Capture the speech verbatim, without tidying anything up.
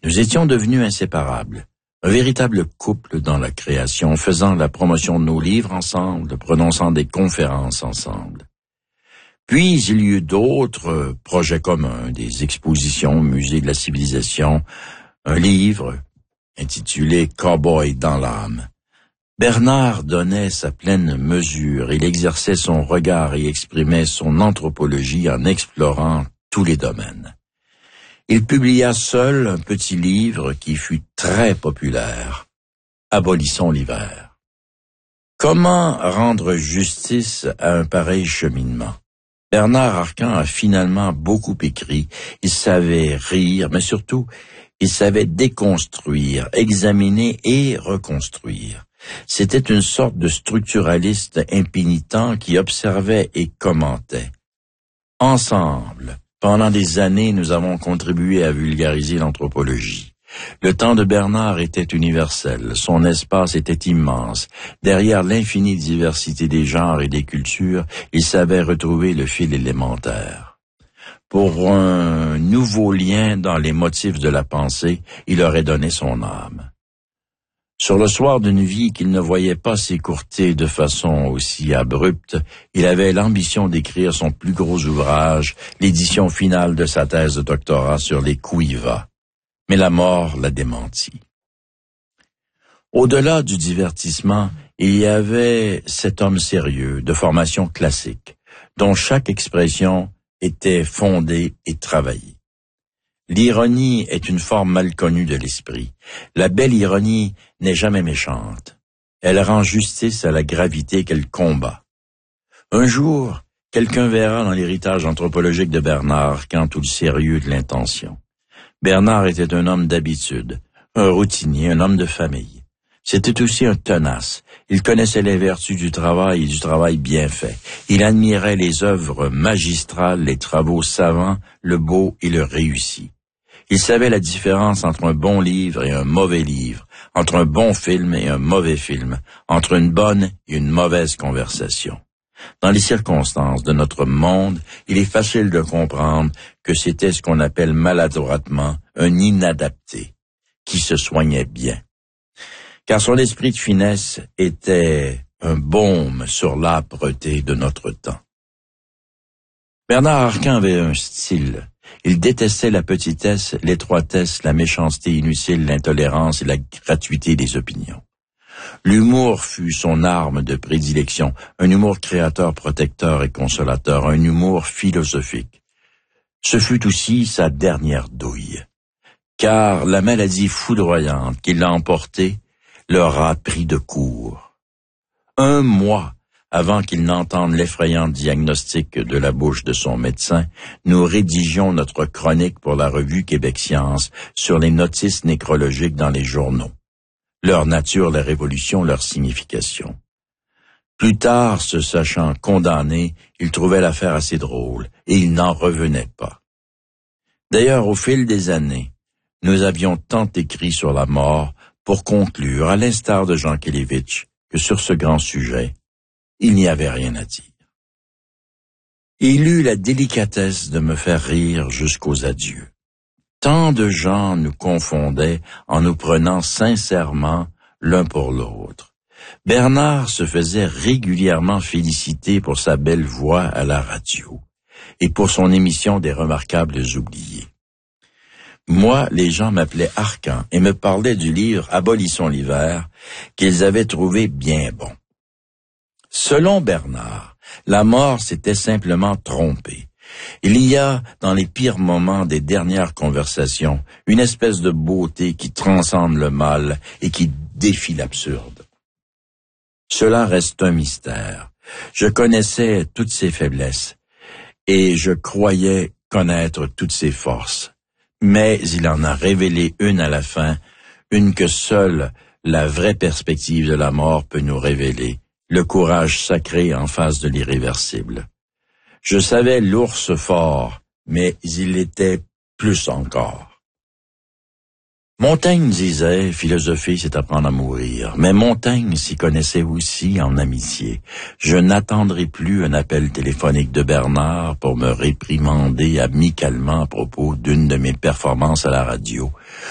Nous étions devenus inséparables, un véritable couple dans la création, faisant la promotion de nos livres ensemble, prononçant des conférences ensemble. Puis il y eut d'autres projets communs, des expositions au Musée de la Civilisation, un livre intitulé « Cowboy dans l'âme ». Bernard donnait sa pleine mesure, il exerçait son regard et exprimait son anthropologie en explorant tous les domaines. Il publia seul un petit livre qui fut très populaire, « Abolissons l'hiver ». Comment rendre justice à un pareil cheminement? Bernard Arcan a finalement beaucoup écrit, il savait rire, mais surtout, il savait déconstruire, examiner et reconstruire. C'était une sorte de structuraliste impénitent qui observait et commentait. Ensemble, pendant des années, nous avons contribué à vulgariser l'anthropologie. Le temps de Bernard était universel, son espace était immense. Derrière l'infinie diversité des genres et des cultures, il savait retrouver le fil élémentaire. Pour un nouveau lien dans les motifs de la pensée, il aurait donné son âme. Sur le soir d'une vie qu'il ne voyait pas s'écourter de façon aussi abrupte, il avait l'ambition d'écrire son plus gros ouvrage, l'édition finale de sa thèse de doctorat sur les Kuiva. Mais la mort l'a démenti. Au-delà du divertissement, il y avait cet homme sérieux, de formation classique, dont chaque expression était fondée et travaillée. L'ironie est une forme mal connue de l'esprit. La belle ironie n'est jamais méchante. Elle rend justice à la gravité qu'elle combat. Un jour, quelqu'un verra dans l'héritage anthropologique de Bernard Arcan tout le sérieux de l'intention. Bernard était un homme d'habitude, un routinier, un homme de famille. C'était aussi un tenace. Il connaissait les vertus du travail et du travail bien fait. Il admirait les œuvres magistrales, les travaux savants, le beau et le réussi. Il savait la différence entre un bon livre et un mauvais livre, entre un bon film et un mauvais film, entre une bonne et une mauvaise conversation. Dans les circonstances de notre monde, il est facile de comprendre que c'était ce qu'on appelle maladroitement un inadapté, qui se soignait bien. Car son esprit de finesse était un baume sur l'âpreté de notre temps. Bernard Arcan avait un style. Il détestait la petitesse, l'étroitesse, la méchanceté inutile, l'intolérance et la gratuité des opinions. L'humour fut son arme de prédilection, un humour créateur, protecteur et consolateur, un humour philosophique. Ce fut aussi sa dernière douille, car la maladie foudroyante qui l'a emporté leur a pris de court. Un mois avant qu'il n'entende l'effrayant diagnostic de la bouche de son médecin, nous rédigions notre chronique pour la revue Québec Science sur les notices nécrologiques dans les journaux. Leur nature, la révolution, leur signification. Plus tard, se sachant condamné, il trouvait l'affaire assez drôle, et il n'en revenait pas. D'ailleurs, au fil des années, nous avions tant écrit sur la mort pour conclure, à l'instar de Jean Kelevitch, que sur ce grand sujet, il n'y avait rien à dire. Il eut la délicatesse de me faire rire jusqu'aux adieux. Tant de gens nous confondaient en nous prenant sincèrement l'un pour l'autre. Bernard se faisait régulièrement féliciter pour sa belle voix à la radio et pour son émission des Remarquables oubliés. Moi, les gens m'appelaient Arcan et me parlaient du livre « Abolissons l'hiver » qu'ils avaient trouvé bien bon. Selon Bernard, la mort s'était simplement trompée. Il y a, dans les pires moments des dernières conversations, une espèce de beauté qui transcende le mal et qui défie l'absurde. Cela reste un mystère. Je connaissais toutes ses faiblesses et je croyais connaître toutes ses forces. Mais il en a révélé une à la fin, une que seule la vraie perspective de la mort peut nous révéler, le courage sacré en face de l'irréversible. Je savais l'ours fort, mais il était plus encore. Montaigne disait, philosopher, c'est apprendre à mourir. Mais Montaigne s'y connaissait aussi en amitié. Je n'attendrai plus un appel téléphonique de Bernard pour me réprimander amicalement à propos d'une de mes performances à la radio,